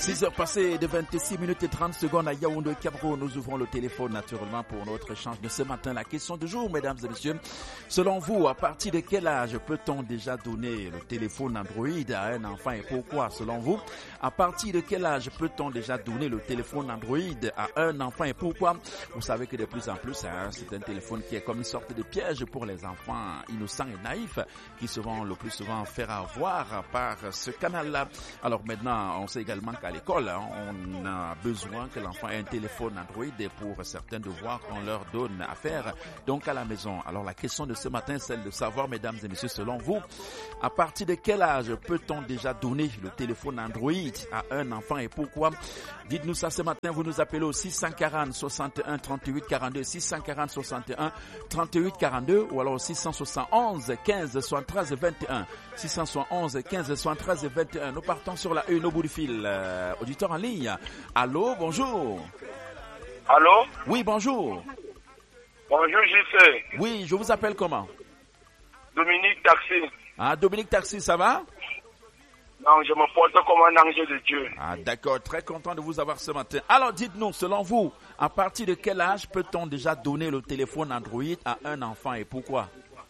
6h passées de 26 minutes et 30 secondes à Yaoundé, Cameroun. Nous ouvrons le téléphone naturellement pour notre échange de ce matin. La question du jour, mesdames et messieurs. Selon vous, à partir de quel âge peut-on déjà donner le téléphone Android à un enfant et pourquoi? Selon vous, à partir de quel âge peut-on déjà donner le téléphone Android à un enfant et pourquoi? Vous savez que de plus en plus, c'est un téléphone qui est comme une sorte de piège pour les enfants innocents et naïfs qui se vont le plus souvent faire avoir par ce canal-là. Alors maintenant, on sait également qu'à l'école, on a besoin que l'enfant ait un téléphone Android pour certains devoirs qu'on leur donne à faire, donc à la maison. Alors la question de ce matin, c'est de savoir, mesdames et messieurs, selon vous, à partir de quel âge peut-on déjà donner le téléphone Android à un enfant et pourquoi? Dites-nous ça ce matin, vous nous appelez au 640 61 38 42, 640 61 38 42 ou alors 671 15 73 21, 671 15 73 21. Nous partons sur la une au bout du fil. Auditeur en ligne. Allô, bonjour. Allô? Oui, bonjour. Bonjour, JC. Oui, je vous appelle comment? Dominique Taxi. Ah, Dominique Taxi, ça va? Non, je me porte comme un ange de Dieu. Ah, d'accord, très content de vous avoir ce matin. Alors, dites-nous, selon vous, à partir de quel âge peut-on déjà donner le téléphone Android à un enfant et pourquoi?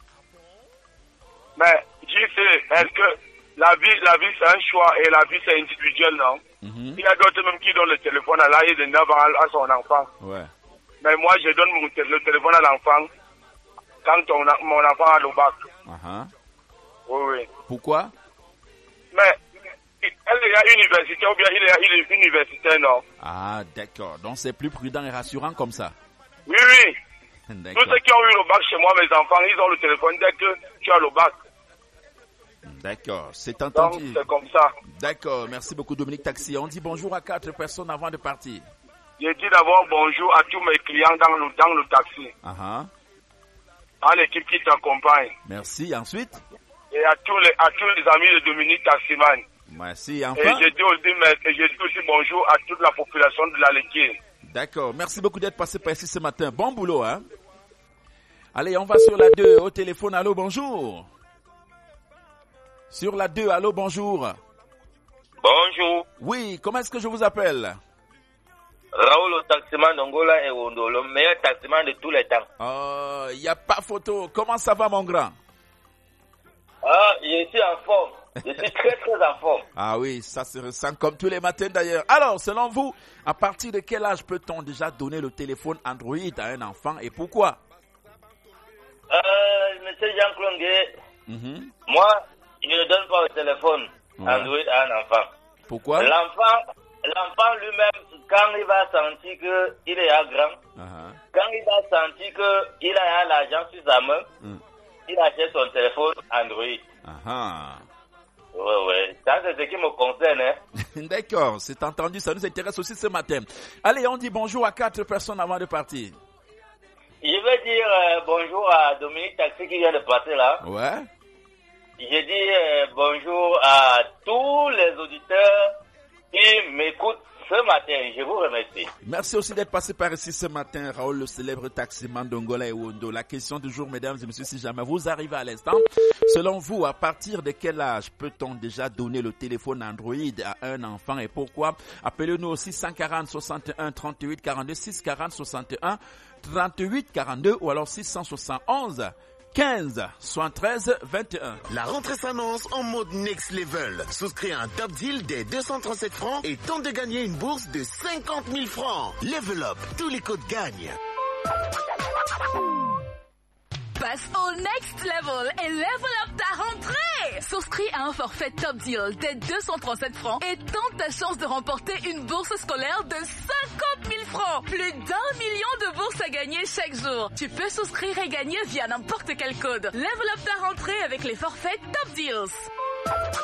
Mais, JC, est-ce que la vie c'est un choix et la vie c'est individuel, non? Il y a d'autres même qui donnent le téléphone à l'âge de 9 ans à son enfant. Ouais. Mais moi, je donne le téléphone à l'enfant quand mon enfant a le bac. Oui, oui. Pourquoi? Mais, elle est à l'université ou bien il est universitaire, non? Ah, d'accord. Donc, c'est plus prudent et rassurant comme ça. Oui, oui. D'accord. Tous ceux qui ont eu le bac chez moi, mes enfants, ils ont le téléphone dès que tu as le bac. D'accord, c'est entendu. Donc, c'est comme ça. D'accord, merci beaucoup Dominique Taxi. On dit bonjour à 4 personnes avant de partir. Je dis d'abord bonjour à tous mes clients dans le taxi. À l'équipe qui t'accompagne. Merci, ensuite? Et à tous les amis de Dominique Taximan. Merci, enfin? Et je dis aussi bonjour à toute la population de la Léquier. D'accord, merci beaucoup d'être passé par ici ce matin. Bon boulot, hein? Allez, on va sur la 2 au téléphone. Allô, bonjour. Sur la 2, allô, bonjour. Bonjour. Oui, comment est-ce que je vous appelle? Raoul, le taximan d'Angola et Wondo, le meilleur taximan de tous les temps. Il n'y a pas photo. Comment ça va, mon grand? Je suis en forme. Je suis très, très en forme. Ah oui, ça se ressent comme tous les matins d'ailleurs. Alors, selon vous, à partir de quel âge peut-on déjà donner le téléphone Android à un enfant et pourquoi? Monsieur Jean-Claude, moi, je ne donne pas le téléphone Android à un enfant. Pourquoi? L'enfant lui-même, quand il va sentir qu'il est grand, quand il va sentir qu'il a l'argent sur sa main, il achète son téléphone Android. Oui. Ça, c'est ce qui me concerne. D'accord, c'est entendu. Ça nous intéresse aussi ce matin. Allez, on dit bonjour à 4 personnes avant de partir. Je veux dire bonjour à Dominique Taxi qui vient de passer là. Ouais. Je dis bonjour à tous les auditeurs qui m'écoutent ce matin. Je vous remercie. Merci aussi d'être passé par ici ce matin, Raoul, le célèbre taximan d'Angola et Wondo. La question du jour, mesdames et messieurs, si jamais vous arrivez à l'instant, selon vous, à partir de quel âge peut-on déjà donner le téléphone Android à un enfant et pourquoi? Appelez-nous au 640 61 38 42, 640 61 38 42 ou alors 671 15 73 21. La rentrée s'annonce en mode next level. Souscris à un top deal dès 237 francs et tente de gagner une bourse de 50 000 francs. Level up, tous les codes gagnent. Passe au next level et level up ta rentrée. Souscris à un forfait Top Deal dès 237 francs et tente ta chance de remporter une bourse scolaire de 50 000 francs. Plus d'1 million de bourses à gagner chaque jour. Tu peux souscrire et gagner via n'importe quel code. Level up ta rentrée avec les forfaits Top Deals.